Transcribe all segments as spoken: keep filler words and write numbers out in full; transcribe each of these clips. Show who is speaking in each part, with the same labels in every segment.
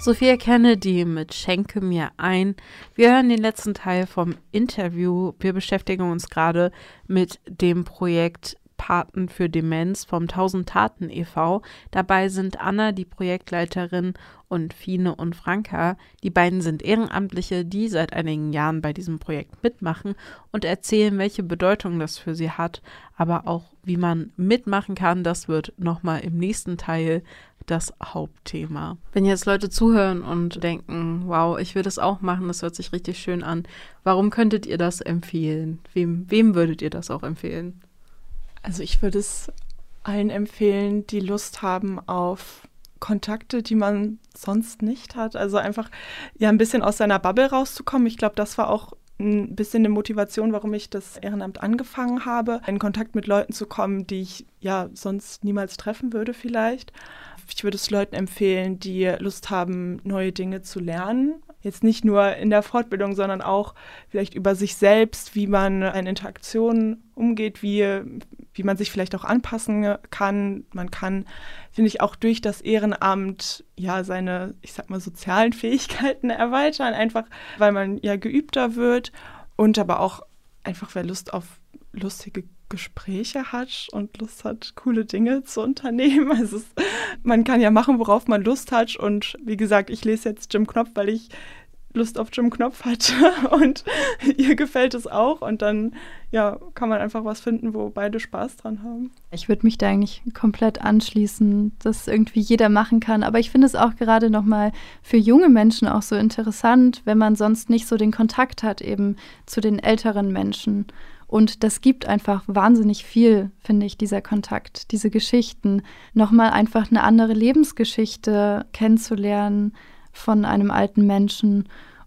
Speaker 1: Sophia Kennedy mit Schenke mir ein. Wir hören den letzten Teil vom Interview. Wir beschäftigen uns gerade mit dem Projekt Paten für Demenz vom tausend Taten e V. Dabei sind Anna, die Projektleiterin, und Fine und Franka. Die beiden sind Ehrenamtliche, die seit einigen Jahren bei diesem Projekt mitmachen und erzählen, welche Bedeutung das für sie hat, aber auch, wie man mitmachen kann. Das wird nochmal im nächsten Teil das Hauptthema. Wenn jetzt Leute zuhören und denken, wow, ich will das auch machen, das hört sich richtig schön an, warum könntet ihr das empfehlen? Wem, wem würdet ihr das auch empfehlen?
Speaker 2: Also ich würde es allen empfehlen, die Lust haben auf Kontakte, die man sonst nicht hat. Also einfach ja ein bisschen aus seiner Bubble rauszukommen. Ich glaube, das war auch ein bisschen eine Motivation, warum ich das Ehrenamt angefangen habe, in Kontakt mit Leuten zu kommen, die ich ja sonst niemals treffen würde vielleicht. Ich würde es Leuten empfehlen, die Lust haben, neue Dinge zu lernen. Jetzt nicht nur in der Fortbildung, sondern auch vielleicht über sich selbst, wie man in Interaktionen umgeht, wie, wie man sich vielleicht auch anpassen kann. Man kann, finde ich, auch durch das Ehrenamt ja seine, ich sag mal, sozialen Fähigkeiten erweitern, einfach weil man ja geübter wird und aber auch einfach, wer Lust auf lustige Gespräche hat und Lust hat, coole Dinge zu unternehmen. Also es, man kann ja machen, worauf man Lust hat. Und wie gesagt, ich lese jetzt Jim Knopf, weil ich Lust auf Jim Knopf hatte und ihr gefällt es auch. Und dann ja, kann man einfach was finden, wo beide Spaß dran haben.
Speaker 3: Ich würde mich da eigentlich komplett anschließen, dass irgendwie jeder machen kann. Aber ich finde es auch gerade nochmal für junge Menschen auch so interessant, wenn man sonst nicht so den Kontakt hat eben zu den älteren Menschen. Und das gibt einfach wahnsinnig viel, finde ich, dieser Kontakt, diese Geschichten. Nochmal einfach eine andere Lebensgeschichte kennenzulernen von einem alten Menschen.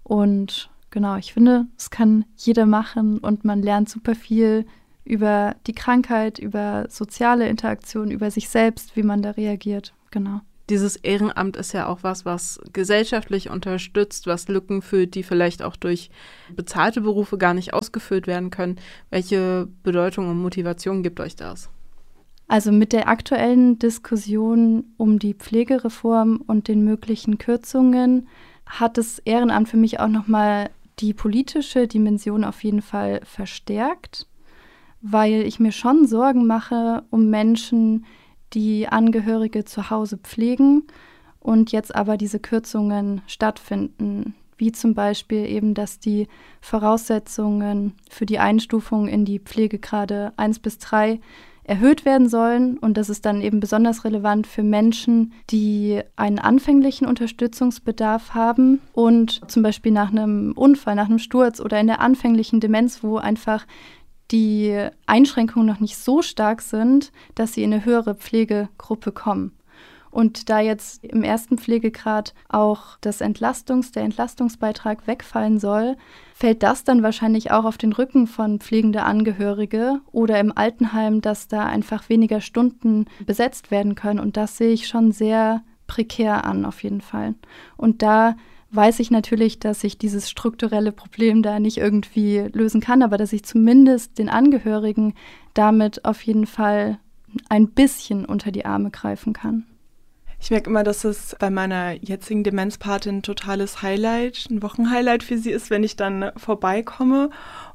Speaker 3: Und genau, ich finde, es kann jeder machen und man lernt super viel über die Krankheit, über soziale Interaktion, über sich selbst, wie man da reagiert. Genau.
Speaker 1: Dieses Ehrenamt ist ja auch was, was gesellschaftlich unterstützt, was Lücken füllt, die vielleicht auch durch bezahlte Berufe gar nicht ausgefüllt werden können. Welche Bedeutung und Motivation gibt euch das?
Speaker 3: Also mit der aktuellen Diskussion um die Pflegereform und den möglichen Kürzungen hat das Ehrenamt für mich auch nochmal die politische Dimension auf jeden Fall verstärkt, weil ich mir schon Sorgen mache um Menschen, die Angehörige zu Hause pflegen und jetzt aber diese Kürzungen stattfinden, wie zum Beispiel eben, dass die Voraussetzungen für die Einstufung in die Pflegegrade eins bis drei erhöht werden sollen. Und das ist dann eben besonders relevant für Menschen, die einen anfänglichen Unterstützungsbedarf haben und zum Beispiel nach einem Unfall, nach einem Sturz oder in der anfänglichen Demenz, wo einfach die Einschränkungen noch nicht so stark sind, dass sie in eine höhere Pflegegruppe kommen. Und da jetzt im ersten Pflegegrad auch das Entlastungs-, der Entlastungsbeitrag wegfallen soll, fällt das dann wahrscheinlich auch auf den Rücken von pflegende Angehörige oder im Altenheim, dass da einfach weniger Stunden besetzt werden können. Und das sehe ich schon sehr prekär an, auf jeden Fall. Und da weiß ich natürlich, dass ich dieses strukturelle Problem da nicht irgendwie lösen kann, aber dass ich zumindest den Angehörigen damit auf jeden Fall ein bisschen unter die Arme greifen kann.
Speaker 2: Ich merke immer, dass es bei meiner jetzigen Demenzpatin ein totales Highlight, ein Wochenhighlight für sie ist, wenn ich dann vorbeikomme.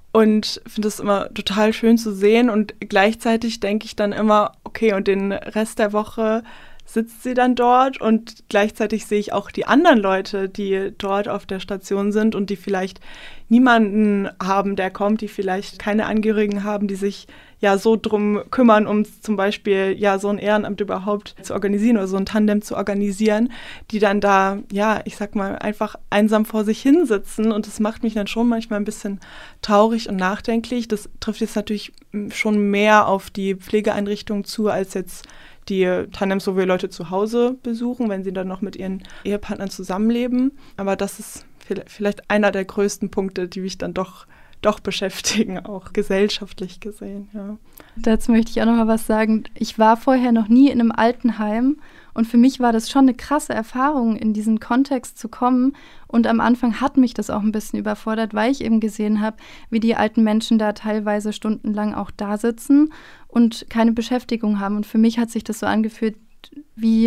Speaker 2: Und finde es immer total schön zu sehen. Und gleichzeitig denke ich dann immer, okay, und den Rest der Woche sitzt sie dann dort und gleichzeitig sehe ich auch die anderen Leute, die dort auf der Station sind und die vielleicht niemanden haben, der kommt, die vielleicht keine Angehörigen haben, die sich ja so drum kümmern, um zum Beispiel ja so ein Ehrenamt überhaupt zu organisieren oder so ein Tandem zu organisieren, die dann da, ja, ich sag mal, einfach einsam vor sich hinsitzen und das macht mich dann schon manchmal ein bisschen traurig und nachdenklich. Das trifft jetzt natürlich schon mehr auf die Pflegeeinrichtungen zu, als jetzt die Tandems, wo wir Leute zu Hause besuchen, wenn sie dann noch mit ihren Ehepartnern zusammenleben. Aber das ist vielleicht einer der größten Punkte, die mich dann doch, doch beschäftigen, auch gesellschaftlich gesehen. Ja.
Speaker 3: Dazu möchte ich auch noch mal was sagen. Ich war vorher noch nie in einem Altenheim und für mich war das schon eine krasse Erfahrung, in diesen Kontext zu kommen. Und am Anfang hat mich das auch ein bisschen überfordert, weil ich eben gesehen habe, wie die alten Menschen da teilweise stundenlang auch da sitzen und keine Beschäftigung haben. Und für mich hat sich das so angefühlt, wie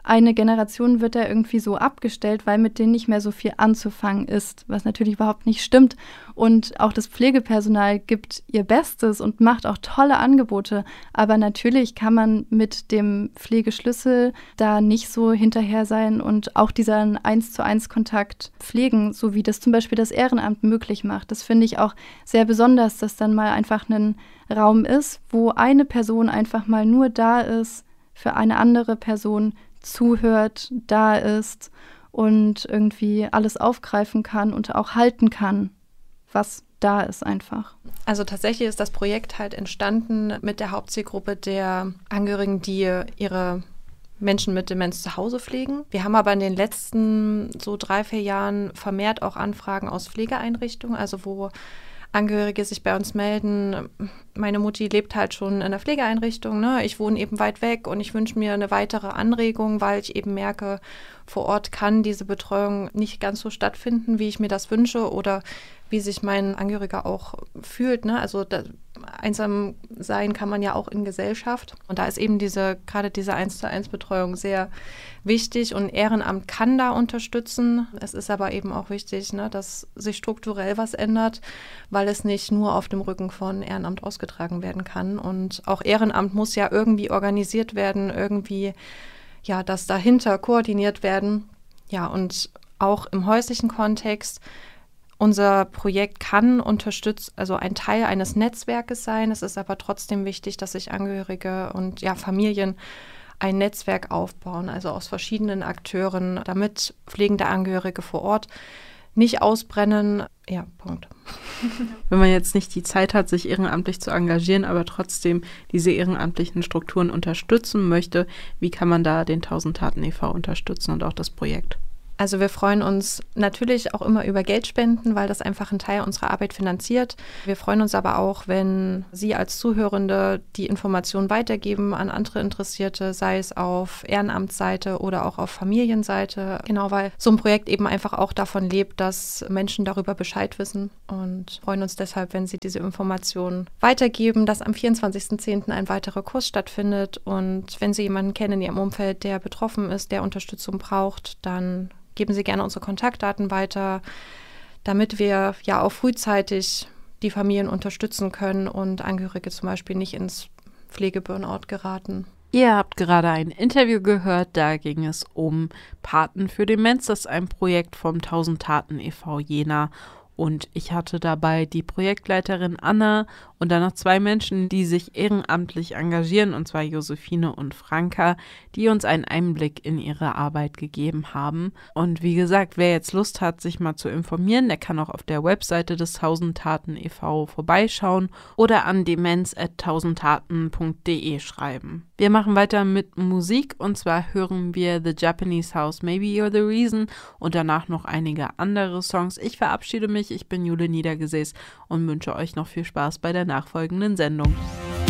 Speaker 3: eine Generation wird da irgendwie so abgestellt, weil mit denen nicht mehr so viel anzufangen ist, was natürlich überhaupt nicht stimmt. Und auch das Pflegepersonal gibt ihr Bestes und macht auch tolle Angebote. Aber natürlich kann man mit dem Pflegeschlüssel da nicht so hinterher sein und auch diesen eins zu eins Kontakt pflegen, so wie das zum Beispiel das Ehrenamt möglich macht. Das finde ich auch sehr besonders, dass dann mal einfach ein Raum ist, wo eine Person einfach mal nur da ist, für eine andere Person zuhört, da ist und irgendwie alles aufgreifen kann und auch halten kann, was da ist einfach.
Speaker 4: Also tatsächlich ist das Projekt halt entstanden mit der Hauptzielgruppe der Angehörigen, die ihre Menschen mit Demenz zu Hause pflegen. Wir haben aber in den letzten so drei, vier Jahren vermehrt auch Anfragen aus Pflegeeinrichtungen, also wo Angehörige sich bei uns melden, meine Mutti lebt halt schon in einer Pflegeeinrichtung, ne? Ich wohne eben weit weg und ich wünsche mir eine weitere Anregung, weil ich eben merke, vor Ort kann diese Betreuung nicht ganz so stattfinden, wie ich mir das wünsche oder wie sich mein Angehöriger auch fühlt, ne? Also da, einsam sein kann man ja auch in Gesellschaft. Und da ist eben diese, gerade diese eins zu eins Betreuung sehr wichtig und Ehrenamt kann da unterstützen. Es ist aber eben auch wichtig, ne, dass sich strukturell was ändert, weil es nicht nur auf dem Rücken von Ehrenamt ausgetragen werden kann. Und auch Ehrenamt muss ja irgendwie organisiert werden, irgendwie, ja, das dahinter koordiniert werden. Ja, und auch im häuslichen Kontext. Unser Projekt kann unterstützt, also ein Teil eines Netzwerkes sein. Es ist aber trotzdem wichtig, dass sich Angehörige und ja, Familien ein Netzwerk aufbauen, also aus verschiedenen Akteuren, damit pflegende Angehörige vor Ort nicht ausbrennen. Ja, Punkt.
Speaker 1: Wenn man jetzt nicht die Zeit hat, sich ehrenamtlich zu engagieren, aber trotzdem diese ehrenamtlichen Strukturen unterstützen möchte, wie kann man da den tausend Taten e V unterstützen und auch das Projekt?
Speaker 4: Also wir freuen uns natürlich auch immer über Geldspenden, weil das einfach einen Teil unserer Arbeit finanziert. Wir freuen uns aber auch, wenn Sie als Zuhörende die Informationen weitergeben an andere Interessierte, sei es auf Ehrenamtsseite oder auch auf Familienseite. Genau, weil so ein Projekt eben einfach auch davon lebt, dass Menschen darüber Bescheid wissen und freuen uns deshalb, wenn Sie diese Informationen weitergeben, dass am vierundzwanzigsten zehnten ein weiterer Kurs stattfindet und wenn Sie jemanden kennen in Ihrem Umfeld, der betroffen ist, der Unterstützung braucht, dann geben Sie gerne unsere Kontaktdaten weiter, damit wir ja auch frühzeitig die Familien unterstützen können und Angehörige zum Beispiel nicht ins Pflegeburnout geraten.
Speaker 1: Ihr habt gerade ein Interview gehört, da ging es um Paten für Demenz. Das ist ein Projekt vom tausend Taten e V Jena. Und ich hatte dabei die Projektleiterin Anna und dann noch zwei Menschen, die sich ehrenamtlich engagieren, und zwar Josephine und Franka, die uns einen Einblick in ihre Arbeit gegeben haben. Und wie gesagt, wer jetzt Lust hat, sich mal zu informieren, der kann auch auf der Webseite des tausend Taten e V vorbeischauen oder an demenz at tausendtaten punkt de schreiben. Wir machen weiter mit Musik und zwar hören wir The Japanese House, Maybe You're the Reason und danach noch einige andere Songs. Ich verabschiede mich. Ich bin Jule Niedergesäß und wünsche euch noch viel Spaß bei der nachfolgenden Sendung.